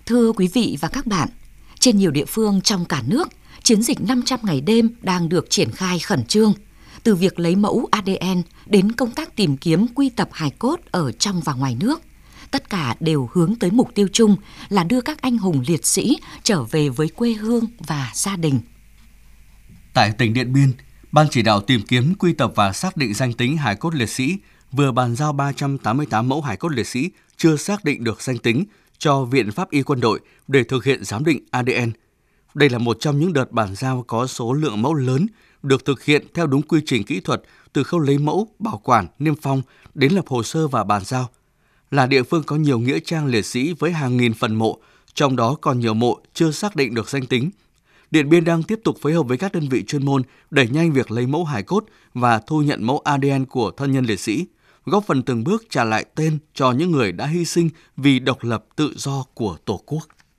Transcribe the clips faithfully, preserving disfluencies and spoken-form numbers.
Thưa quý vị và các bạn, trên nhiều địa phương trong cả nước, chiến dịch năm trăm ngày đêm đang được triển khai khẩn trương. Từ việc lấy mẫu a đê en đến công tác tìm kiếm quy tập hài cốt ở trong và ngoài nước. Tất cả đều hướng tới mục tiêu chung là đưa các anh hùng liệt sĩ trở về với quê hương và gia đình. Tại tỉnh Điện Biên, Ban chỉ đạo tìm kiếm, quy tập và xác định danh tính hài cốt liệt sĩ vừa bàn giao ba trăm tám mươi tám mẫu hài cốt liệt sĩ chưa xác định được danh tính cho Viện Pháp y Quân đội để thực hiện giám định a đê en. Đây là một trong những đợt bàn giao có số lượng mẫu lớn được thực hiện theo đúng quy trình kỹ thuật từ khâu lấy mẫu, bảo quản, niêm phong đến lập hồ sơ và bàn giao. Là địa phương có nhiều nghĩa trang liệt sĩ với hàng nghìn phần mộ, trong đó còn nhiều mộ chưa xác định được danh tính. Điện Biên đang tiếp tục phối hợp với các đơn vị chuyên môn đẩy nhanh việc lấy mẫu hài cốt và thu nhận mẫu a đê en của thân nhân liệt sĩ, góp phần từng bước trả lại tên cho những người đã hy sinh vì độc lập tự do của Tổ quốc.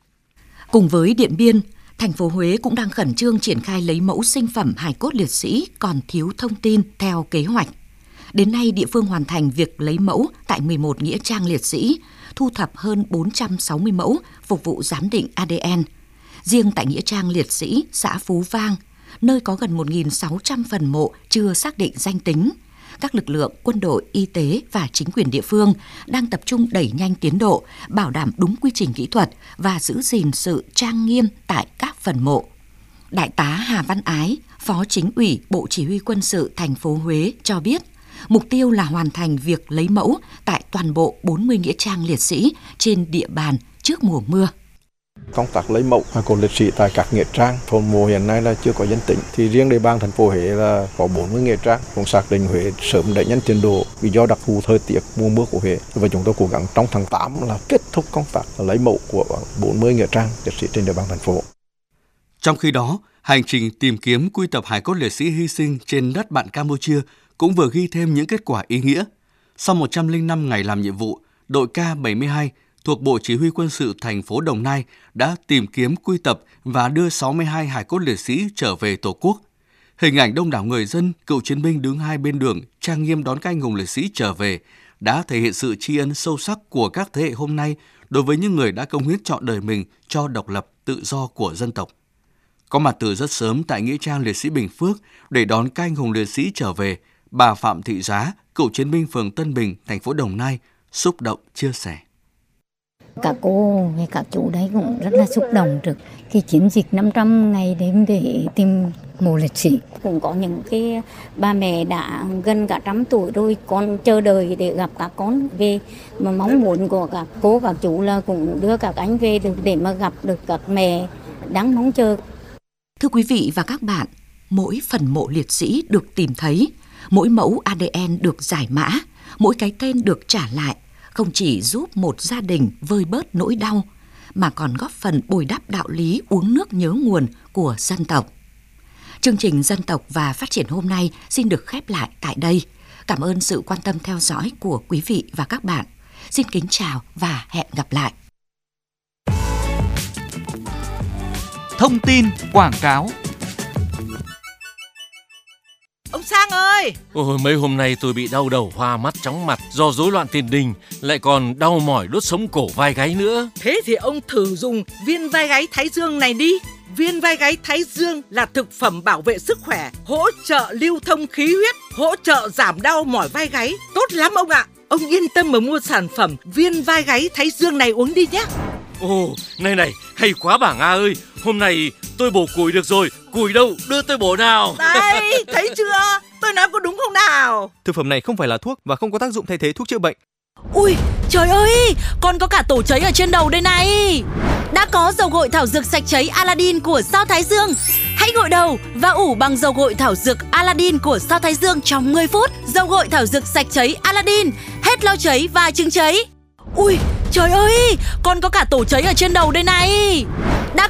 Cùng với Điện Biên, thành phố Huế cũng đang khẩn trương triển khai lấy mẫu sinh phẩm hài cốt liệt sĩ còn thiếu thông tin theo kế hoạch. Đến nay, địa phương hoàn thành việc lấy mẫu tại mười một nghĩa trang liệt sĩ, thu thập hơn bốn trăm sáu mươi mẫu phục vụ giám định a đê en. Riêng tại nghĩa trang liệt sĩ xã Phú Vang, nơi có gần một nghìn sáu trăm phần mộ chưa xác định danh tính, các lực lượng quân đội, y tế và chính quyền địa phương đang tập trung đẩy nhanh tiến độ, bảo đảm đúng quy trình kỹ thuật và giữ gìn sự trang nghiêm tại các phần mộ. Đại tá Hà Văn Ái, Phó Chính ủy Bộ Chỉ huy Quân sự thành phố Huế cho biết, mục tiêu là hoàn thành việc lấy mẫu tại toàn bộ bốn mươi nghĩa trang liệt sĩ trên địa bàn trước mùa mưa. Công tác lấy mẫu hài cốt liệt sĩ tại các nghĩa trang phần mộ hiện nay là chưa có danh tính, thì riêng địa bàn thành phố Huế là có bốn mươi nghĩa trang, cũng xác định Huế sớm đẩy nhanh tiến độ vì do đặc thù thời tiết mùa mưa của Huế, và chúng tôi cố gắng trong tháng tám là kết thúc công tác lấy mẫu của bốn mươi nghĩa trang liệt sĩ trên địa bàn thành phố. Trong khi đó, hành trình tìm kiếm quy tập hài cốt liệt sĩ hy sinh trên đất bạn Campuchia cũng vừa ghi thêm những kết quả ý nghĩa. Sau một trăm lẻ năm ngày làm nhiệm vụ, đội K bảy mươi hai thuộc Bộ Chỉ huy Quân sự thành phố Đồng Nai đã tìm kiếm, quy tập và đưa sáu mươi hai hài cốt liệt sĩ trở về Tổ quốc. Hình ảnh đông đảo người dân, cựu chiến binh đứng hai bên đường trang nghiêm đón các anh hùng liệt sĩ trở về đã thể hiện sự tri ân sâu sắc của các thế hệ hôm nay đối với những người đã cống hiến trọn đời mình cho độc lập tự do của dân tộc. Có mặt từ rất sớm tại nghĩa trang liệt sĩ Bình Phước để đón các anh hùng liệt sĩ trở về, bà Phạm Thị Giá, cựu chiến binh phường Tân Bình, thành phố Đồng Nai, xúc động chia sẻ. Các cô và các chú đấy cũng rất là xúc động trước cái chiến dịch năm trăm ngày đêm để tìm mộ liệt sĩ. Cũng có những cái ba mẹ đã gần cả trăm tuổi rồi, con chờ đợi để gặp các con về, mà mong muốn của các cô các chú là cũng đưa các anh về được để mà gặp được các mẹ đáng mong chờ. Thưa quý vị và các bạn, mỗi phần mộ liệt sĩ được tìm thấy, mỗi mẫu a đê en được giải mã, mỗi cái tên được trả lại, không chỉ giúp một gia đình vơi bớt nỗi đau, mà còn góp phần bồi đắp đạo lý uống nước nhớ nguồn của dân tộc. Chương trình Dân tộc và Phát triển hôm nay xin được khép lại tại đây. Cảm ơn sự quan tâm theo dõi của quý vị và các bạn. Xin kính chào và hẹn gặp lại. Thông tin quảng cáo. Ông Sang ơi! Ôi, mấy hôm nay tôi bị đau đầu, hoa mắt, chóng mặt do rối loạn tiền đình, lại còn đau mỏi đốt sống cổ vai gáy nữa. Thế thì ông thử dùng viên vai gáy Thái Dương này đi. Viên vai gáy Thái Dương là thực phẩm bảo vệ sức khỏe, hỗ trợ lưu thông khí huyết, hỗ trợ giảm đau mỏi vai gáy. Tốt lắm ông ạ! Ông yên tâm mà mua sản phẩm viên vai gáy Thái Dương này uống đi nhé. Ồ, này này, hay quá bảng A ơi! Hôm nay tôi bổ củi được rồi, củi đâu, đưa tôi bổ nào. Đây, thấy chưa? Tôi nói có đúng không nào? Thực phẩm này không phải là thuốc và không có tác dụng thay thế thuốc chữa bệnh. Ui, trời ơi, con có cả tổ cháy ở trên đầu đây này. Đã có dầu gội thảo dược sạch cháy Aladdin của Sao Thái Dương. Hãy gội đầu và ủ bằng dầu gội thảo dược Aladdin của Sao Thái Dương trong mười phút. Dầu gội thảo dược sạch cháy Aladdin, hết lo cháy và chứng cháy. Ui, trời ơi, con có cả tổ cháy ở trên đầu đây này.